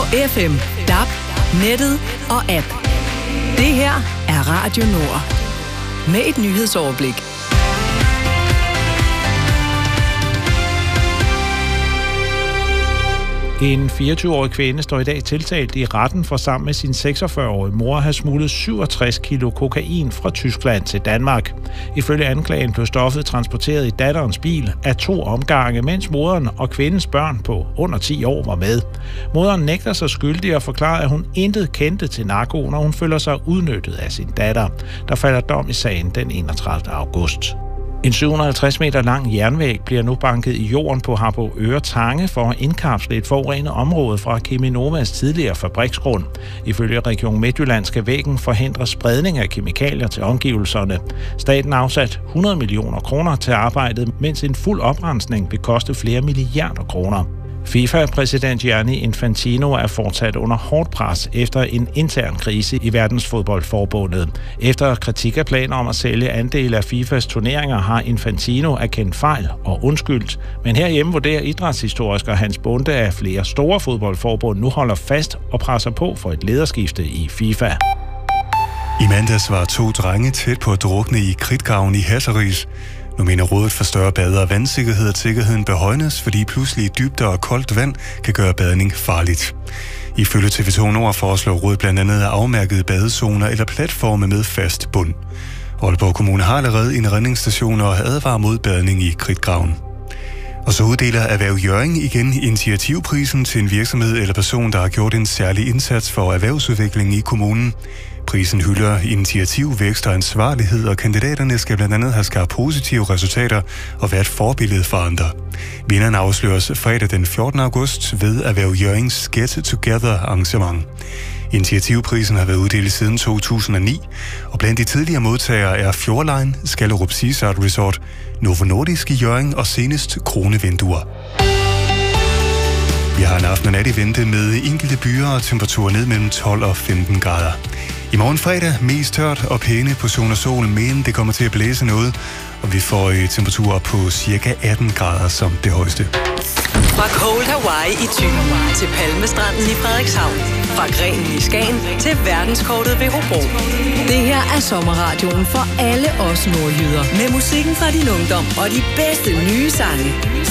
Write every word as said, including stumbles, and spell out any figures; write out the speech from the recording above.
F M, D A B, nettet og app. Det her er Radio Nord. Med et nyhedsoverblik. En fireogtyve-årig kvinde står i dag tiltalt i retten for sammen med sin seksogfyrre-årige mor at have smuglet syvogtres kilo kokain fra Tyskland til Danmark. Ifølge anklagen blev stoffet transporteret i datterens bil af to omgange, mens moderen og kvindens børn på under ti år var med. Moderen nægter sig skyldig og forklarer, at hun intet kendte til narko, når hun føler sig udnyttet af sin datter. Der falder dom i sagen den enogtredivte august. En syv hundrede og halvtreds meter lang jernvæg bliver nu banket i jorden på Harboøre Tange for at indkapsle et forurenet område fra Cheminovas tidligere fabriksgrund. Ifølge Region Midtjylland skal væggen forhindre spredning af kemikalier til omgivelserne. Staten afsat hundrede millioner kroner til arbejdet, mens en fuld oprensning vil koste flere milliarder kroner. FIFA-præsident Gianni Infantino er fortsat under hårdt pres efter en intern krise i verdensfodboldforbundet. Efter kritik af planer om at sælge andele af FIFAs turneringer har Infantino erkendt fejl og undskyldt. Men herhjemme vurderer idrætshistoriker Hans Bonde, at flere store fodboldforbund nu holder fast og presser på for et lederskifte i FIFA. I mandags var to drenge tæt på at drukne i kridtgraven i Hasseris. Nu mener Rådet for Større Bade- og Vandsikkerhed, at sikkerheden bør højnes, fordi pludselig dybder og koldt vand kan gøre badning farligt. Ifølge T V to Nord foreslår Rådet blandt andet afmærkede badezoner eller platforme med fast bund. Aalborg Kommune har allerede en redningsstation og advarer mod badning i kridtgraven. Og så uddeler Erhverv Hjørring igen initiativprisen til en virksomhed eller person, der har gjort en særlig indsats for erhvervsudvikling i kommunen. Prisen hylder initiativ, vækst og ansvarlighed, og kandidaterne skal blandt andet have skabt positive resultater og være et forbillede for andre. Vinderen afsløres fredag den fjortende august ved Erhverv Hjørrings Get Together arrangement. Initiativprisen har været uddelt siden to tusind og ni, og blandt de tidligere modtagere er Fjordline, Skallerup Seaside Resort, Novo Nordisk i Hjørring og senest Kronevinduer. Vi har en aften og nat i vente med enkelte byer og temperaturer ned mellem tolv og femten grader. I morgen fredag mest tørt og pæne portioner sol, men det kommer til at blæse noget, og vi får temperaturer på cirka atten grader som det højeste. Fra Cold Hawaii i Thy til Palmestranden i Frederikshavn. Fra Grenen i Skagen til verdenskortet ved Hobro. Det her er sommerradioen for alle os nordjyder. Med musikken fra din ungdom og de bedste nye sange.